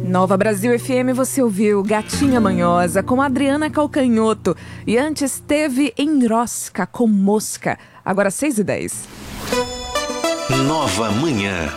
Nova Brasil FM, você ouviu Gatinha Manhosa com Adriana Calcanhoto. E antes teve Enrosca com Mosca. Agora 6h10. Nova Manhã.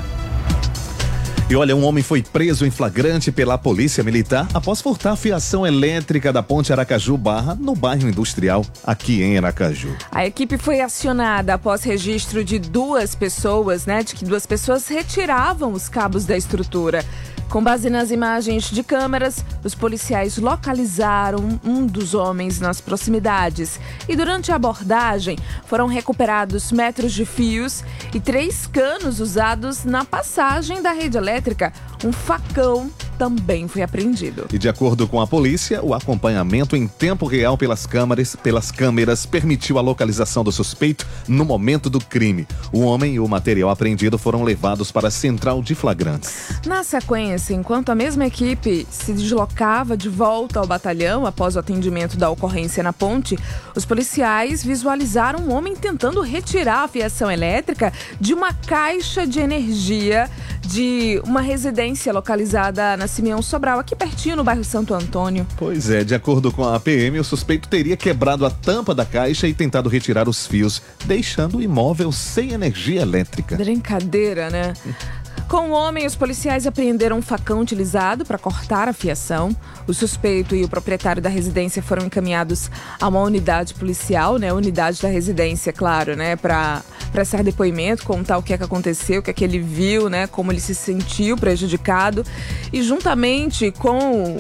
E olha, um homem foi preso em flagrante pela polícia militar após furtar a fiação elétrica da ponte Aracaju-Barra no bairro Industrial, aqui em Aracaju. A equipe foi acionada após registro de duas pessoas, de que duas pessoas retiravam os cabos da estrutura. Com base nas imagens de câmeras, os policiais localizaram um dos homens nas proximidades. E durante a abordagem, foram recuperados metros de fios e 3 canos usados na passagem da rede elétrica. Um facão também foi apreendido. E de acordo com a polícia, o acompanhamento em tempo real pelas câmeras permitiu a localização do suspeito no momento do crime. O homem e o material apreendido foram levados para a central de flagrantes. Na sequência, enquanto a mesma equipe se deslocava de volta ao batalhão após o atendimento da ocorrência na ponte, os policiais visualizaram um homem tentando retirar a fiação elétrica de uma caixa de energia de uma residência localizada na Simeão Sobral, aqui pertinho no bairro Santo Antônio. Pois é, de acordo com a PM, o suspeito teria quebrado a tampa da caixa e tentado retirar os fios, deixando o imóvel sem energia elétrica. Brincadeira, né? Com o homem, os policiais apreenderam um facão utilizado para cortar a fiação. O suspeito e o proprietário da residência foram encaminhados a uma unidade policial, unidade da residência, claro, para prestar depoimento, contar o que é que aconteceu, o que é que ele viu, como ele se sentiu prejudicado. E juntamente com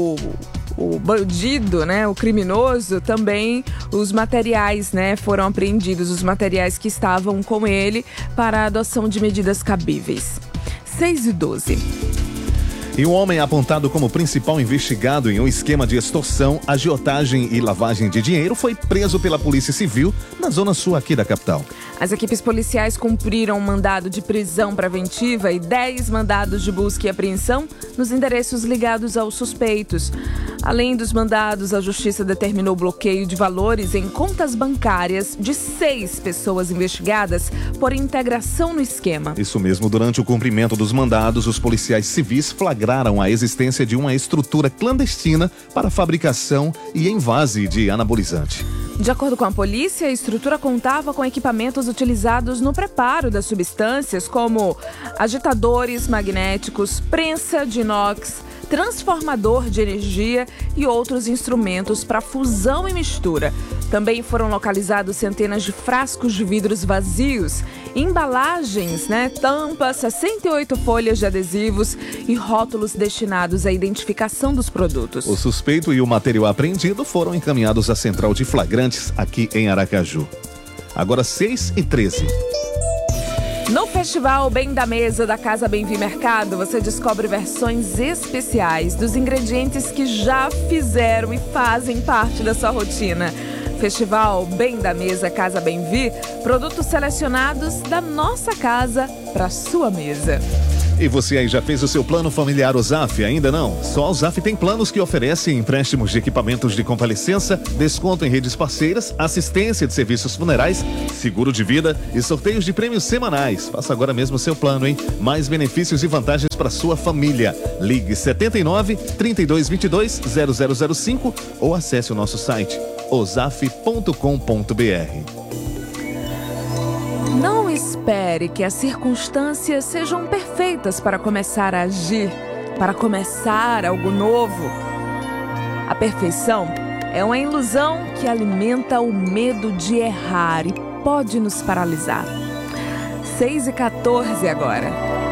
o bandido, o criminoso, também os materiais, foram apreendidos, os materiais que estavam com ele para a adoção de medidas cabíveis. 6h12. E um homem apontado como principal investigado em um esquema de extorsão, agiotagem e lavagem de dinheiro foi preso pela Polícia Civil na zona sul aqui da capital. As equipes policiais cumpriram um mandado de prisão preventiva e 10 mandados de busca e apreensão nos endereços ligados aos suspeitos. Além dos mandados, a Justiça determinou bloqueio de valores em contas bancárias de 6 pessoas investigadas por integração no esquema. Isso mesmo, durante o cumprimento dos mandados, os policiais civis flagraram a existência de uma estrutura clandestina para fabricação e envase de anabolizante. De acordo com a polícia, a estrutura contava com equipamentos utilizados no preparo das substâncias, como agitadores magnéticos, prensa de inox, transformador de energia e outros instrumentos para fusão e mistura. Também foram localizados centenas de frascos de vidros vazios, embalagens, tampas, 68 folhas de adesivos e rótulos destinados à identificação dos produtos. O suspeito e o material apreendido foram encaminhados à central de flagrantes aqui em Aracaju. Agora 6h13. No Festival Bem da Mesa da Casa Bem-Vi Mercado, você descobre versões especiais dos ingredientes que já fizeram e fazem parte da sua rotina. Festival Bem da Mesa Casa Bem-Vi, produtos selecionados da nossa casa para sua mesa. E você aí já fez o seu plano familiar OZAF? Ainda não? Só a OZAF tem planos que oferecem empréstimos de equipamentos de convalescença, desconto em redes parceiras, assistência de serviços funerais, seguro de vida e sorteios de prêmios semanais. Faça agora mesmo o seu plano, hein? Mais benefícios e vantagens para sua família. Ligue 79-3222-0005 ou acesse o nosso site ozaf.com.br. Não espere que as circunstâncias sejam perfeitas para começar a agir, para começar algo novo. A perfeição é uma ilusão que alimenta o medo de errar e pode nos paralisar. 6h14 agora.